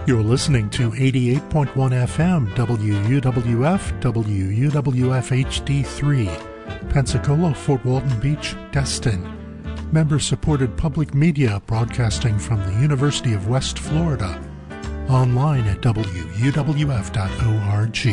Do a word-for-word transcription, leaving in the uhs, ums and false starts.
You're listening to eighty-eight point one F M W U W F W U W F H D three, Pensacola, Fort Walton Beach, Destin. Member-supported public media broadcasting from the University of West Florida. Online at W U W F dot org.